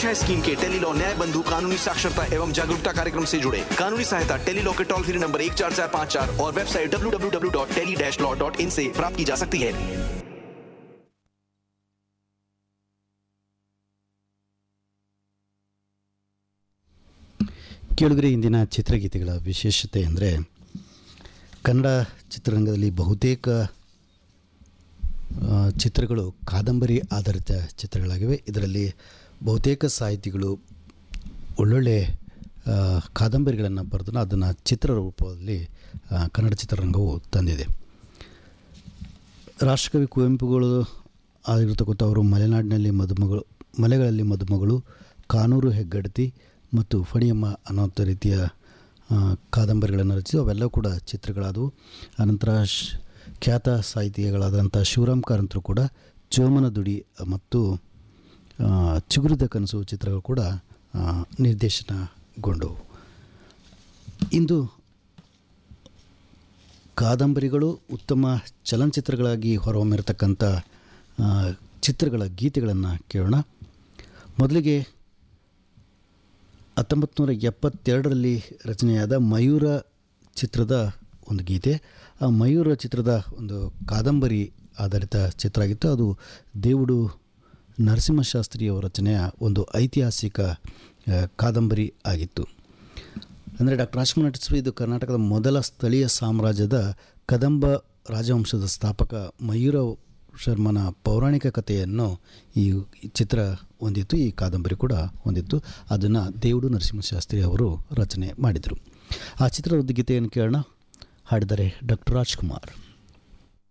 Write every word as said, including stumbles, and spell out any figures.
है स्कीम के tele law न्याय बंधु कानूनी साक्षरता एवं जागरूकता कार्यक्रम से जुड़े। कानूनी सहायता टेली लॉ के टोल फ्री नंबर एक चार चार पाँच चार और website W W W dot tele dash law dot in से प्राप्त की जा सकती है। ಕೇಳುಗರೆ, ಇಂದಿನ ಚಿತ್ರಗೀತೆಗಳ ವಿಶೇಷತೆ ಅಂದರೆ ಕನ್ನಡ ಚಿತ್ರರಂಗದಲ್ಲಿ ಬಹುತೇಕ ಚಿತ್ರಗಳು ಕಾದಂಬರಿ ಆಧಾರಿತ ಚಿತ್ರಗಳಾಗಿವೆ. ಇದರಲ್ಲಿ ಬಹುತೇಕ ಸಾಹಿತಿಗಳು ಒಳ್ಳೊಳ್ಳೆ ಕಾದಂಬರಿಗಳನ್ನು ಬರೆದು ಅದನ್ನು ಚಿತ್ರ ರೂಪದಲ್ಲಿ ಕನ್ನಡ ಚಿತ್ರರಂಗವು ತಂದಿದೆ. ರಾಷ್ಟ್ರಕವಿ ಕುವೆಂಪುಗಳು ಆಗಿರ್ತಕ್ಕಂಥ ಅವರು ಮಲೆನಾಡಿನಲ್ಲಿ ಮದುಮಗಳು, ಮಲೆಗಳಲ್ಲಿ ಮದುಮಗಳು, ಕಾನೂರು ಹೆಗ್ಗಡತಿ ಮತ್ತು ಫಣಿಯಮ್ಮ ಅನ್ನೋಂಥ ರೀತಿಯ ಕಾದಂಬರಿಗಳನ್ನು ರಚಿಸಿ ಅವೆಲ್ಲವೂ ಕೂಡ ಚಿತ್ರಗಳಾದವು. ಅನಂತರ ಶ್ ಖ್ಯಾತ ಸಾಹಿತಿಗಳಾದಂಥ ಶಿವರಾಮ್ ಕಾರಂತರು ಕೂಡ ಚೋಮನ ದುಡಿ ಮತ್ತು ಚಿಗುರಿದ ಕನಸು ಚಿತ್ರಗಳು ಕೂಡ ನಿರ್ದೇಶನಗೊಂಡವು. ಇಂದು ಕಾದಂಬರಿಗಳು ಉತ್ತಮ ಚಲನಚಿತ್ರಗಳಾಗಿ ಹೊರಹೊಮ್ಮಿರತಕ್ಕಂಥ ಚಿತ್ರಗಳ ಗೀತೆಗಳನ್ನು ಕೇಳೋಣ. ಮೊದಲಿಗೆ ಹತ್ತೊಂಬತ್ತು ನೂರ ಎಪ್ಪತ್ತೆರಡರಲ್ಲಿ ರಚನೆಯಾದ ಮಯೂರ ಚಿತ್ರದ ಒಂದು ಗೀತೆ. ಆ ಮಯೂರ ಚಿತ್ರದ ಒಂದು ಕಾದಂಬರಿ ಆಧಾರಿತ ಚಿತ್ರ ಆಗಿತ್ತು. ಅದು ದೇವುಡು ನರಸಿಂಹಶಾಸ್ತ್ರಿಯವರ ರಚನೆಯ ಒಂದು ಐತಿಹಾಸಿಕ ಕಾದಂಬರಿ ಆಗಿತ್ತು. ಅಂದರೆ ಡಾಕ್ಟರ್ ರಾಜ್ಕುಮಾರ್ ನಟಿಸುವ ಇದು ಕರ್ನಾಟಕದ ಮೊದಲ ಸ್ಥಳೀಯ ಸಾಮ್ರಾಜ್ಯದ ಕದಂಬ ರಾಜವಂಶದ ಸ್ಥಾಪಕ ಮಯೂರ ಶರ್ಮನ ಪೌರಾಣಿಕ ಕಥೆಯನ್ನು ಈ ಚಿತ್ರ ಹೊಂದಿತ್ತು. ಈ ಕಾದಂಬರಿ ಕೂಡ ಹೊಂದಿತ್ತು. ಅದನ್ನು ದೇವುಡು ನರಸಿಂಹಶಾಸ್ತ್ರಿ ಅವರು ರಚನೆ ಮಾಡಿದರು. ಆ ಚಿತ್ರದ ಗೀತೆಯನ್ನು ಕೇಳೋಣ. ಹಾಡಿದರೆ ಡಾಕ್ಟರ್ ರಾಜ್ಕುಮಾರ್.